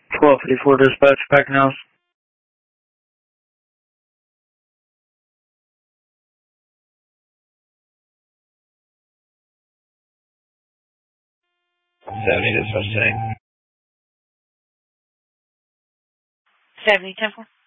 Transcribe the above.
1254 dispatch, Packing House. Dispatch saying. 70 Temple.